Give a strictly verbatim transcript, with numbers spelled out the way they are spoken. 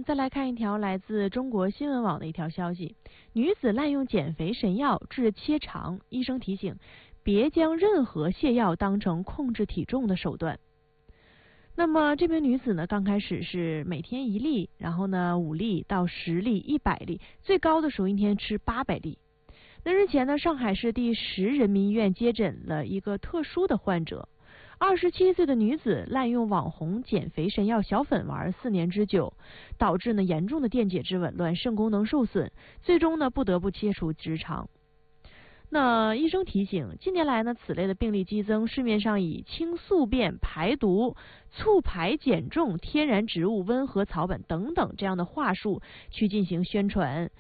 再来看一条来自中国新闻网的一条消息：女子滥用减肥神药致切肠，医生提醒别将任何泻药当成控制体重的手段。那么这名女子呢，刚开始是每天一粒，然后呢五粒到十粒、一百粒，最高的时候一天吃八百粒。那日前呢，上海市第十人民医院接诊了一个特殊的患者，二十七岁的女子滥用网红减肥神药小粉丸四年之久，导致呢严重的电解质紊乱、肾功能受损，最终呢不得不切除直肠。那医生提醒，近年来呢，此类的病例激增，市面上以清宿便、排毒、促排减重、天然植物温和草本等等这样的话术去进行宣传。